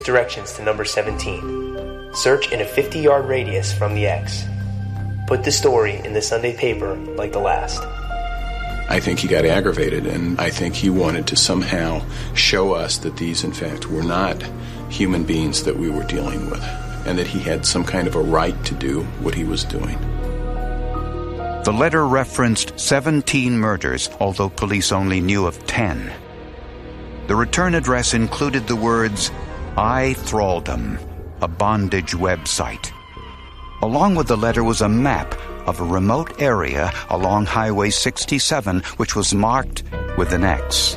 Directions to number 17. Search in a 50-yard radius from the X. Put the story in the Sunday paper like the last. I think he got aggravated, and I think he wanted to somehow show us that these, in fact, were not human beings that we were dealing with, and that he had some kind of a right to do what he was doing. The letter referenced 17 murders, although police only knew of 10. The return address included the words, iThraldom, a bondage website. Along with the letter was a map of a remote area along Highway 67, which was marked with an X.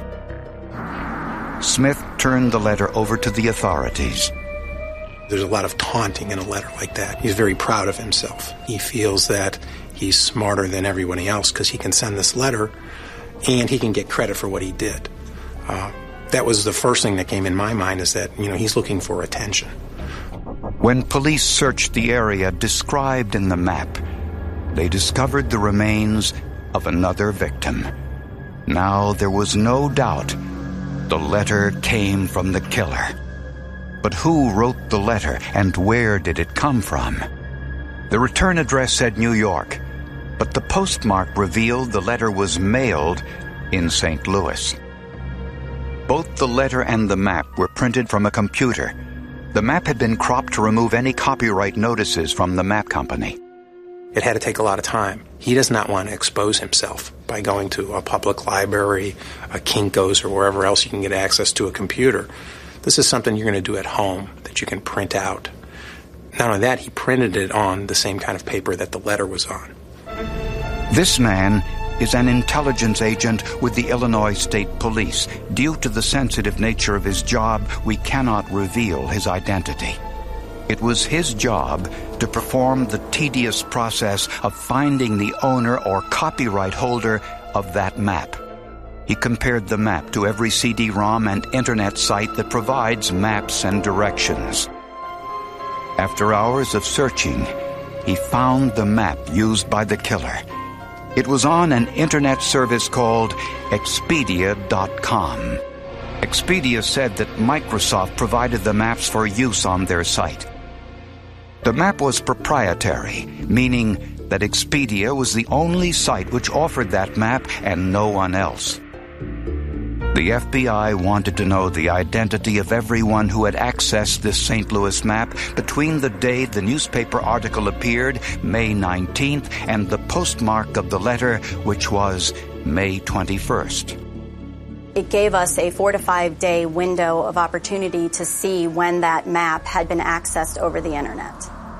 Smith turned the letter over to the authorities. There's a lot of taunting in a letter like that. He's very proud of himself. He feels that he's smarter than everybody else because he can send this letter and he can get credit for what he did. That was the first thing that came in my mind, is that, he's looking for attention. When police searched the area described in the map, they discovered the remains of another victim. Now there was no doubt the letter came from the killer. But who wrote the letter, and where did it come from? The return address said New York, but the postmark revealed the letter was mailed in St. Louis. Both the letter and the map were printed from a computer. The map had been cropped to remove any copyright notices from the map company. It had to take a lot of time. He does not want to expose himself by going to a public library, a Kinko's, or wherever else you can get access to a computer. This is something you're going to do at home that you can print out. Not only that, he printed it on the same kind of paper that the letter was on. This man is an intelligence agent with the Illinois State Police. Due to the sensitive nature of his job, we cannot reveal his identity. It was his job to perform the tedious process of finding the owner or copyright holder of that map. He compared the map to every CD-ROM and internet site that provides maps and directions. After hours of searching, he found the map used by the killer. It was on an internet service called Expedia.com. Expedia said that Microsoft provided the maps for use on their site. The map was proprietary, meaning that Expedia was the only site which offered that map and no one else. The FBI wanted to know the identity of everyone who had accessed this St. Louis map between the day the newspaper article appeared, May 19th, and the postmark of the letter, which was May 21st. It gave us a 4 to 5 day window of opportunity to see when that map had been accessed over the internet.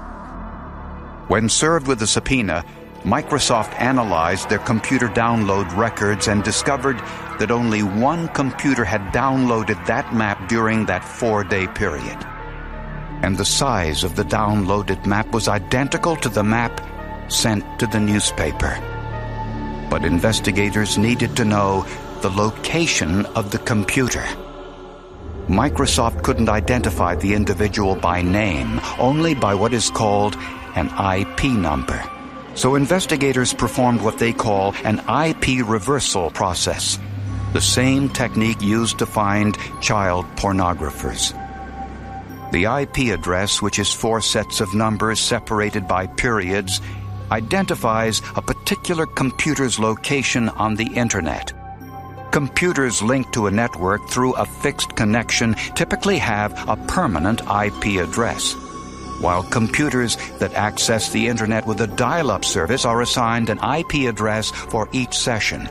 When served with a subpoena, Microsoft analyzed their computer download records and discovered that only one computer had downloaded that map during that 4-day period. And the size of the downloaded map was identical to the map sent to the newspaper. But investigators needed to know the location of the computer. Microsoft couldn't identify the individual by name, only by what is called an IP number. So investigators performed what they call an IP reversal process, the same technique used to find child pornographers. The IP address, which is 4 sets of numbers separated by periods, identifies a particular computer's location on the Internet. Computers linked to a network through a fixed connection typically have a permanent IP address, while computers that access the Internet with a dial-up service are assigned an IP address for each session.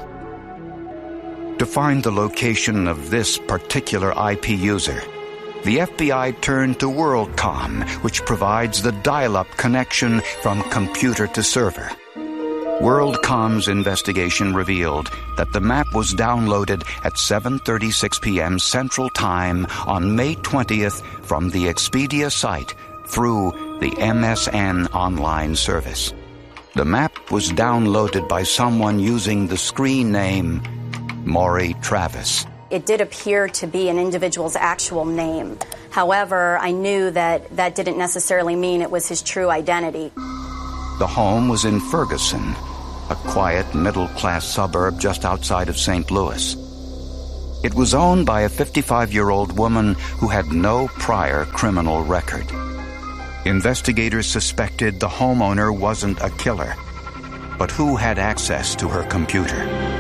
To find the location of this particular IP user, the FBI turned to WorldCom, which provides the dial-up connection from computer to server. WorldCom's investigation revealed that the map was downloaded at 7:36 p.m. Central Time on May 20th from the Expedia site through the MSN online service. The map was downloaded by someone using the screen name Maury Travis. It did appear to be an individual's actual name. However, I knew that that didn't necessarily mean it was his true identity. The home was in Ferguson, a quiet middle-class suburb just outside of St. Louis. It was owned by a 55-year-old woman who had no prior criminal record. Investigators suspected the homeowner wasn't a killer, but who had access to her computer?